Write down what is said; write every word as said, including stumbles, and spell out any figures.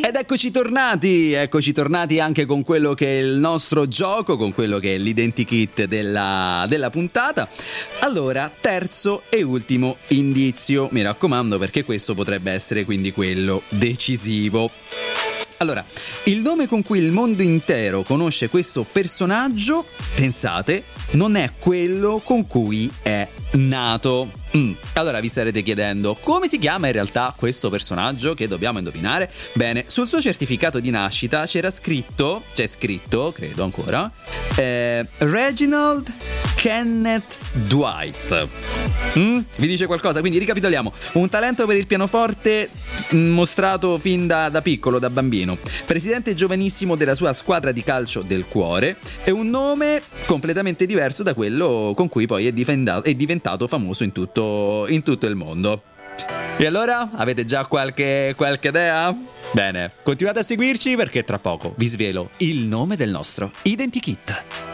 Ed eccoci tornati, eccoci tornati anche con quello che è il nostro gioco, con quello che è l'identikit della, della puntata. Allora, terzo e ultimo indizio, mi raccomando, perché questo potrebbe essere quindi quello decisivo. Allora, il nome con cui il mondo intero conosce questo personaggio, pensate, non è quello con cui è nato. Mm. Allora vi starete chiedendo come si chiama in realtà questo personaggio che dobbiamo indovinare? Bene, sul suo certificato di nascita c'era scritto, c'è scritto, credo ancora, eh, Reginald Kenneth Dwight. Mm? Vi dice qualcosa? Quindi ricapitoliamo: un talento per il pianoforte mostrato fin da, da piccolo, da bambino, presidente giovanissimo della sua squadra di calcio del cuore, e un nome completamente diverso da quello con cui poi è, difenda- è diventato famoso in tutto in tutto il mondo. E allora, avete già qualche, qualche idea? Bene, continuate a seguirci perché tra poco vi svelo il nome del nostro identikit.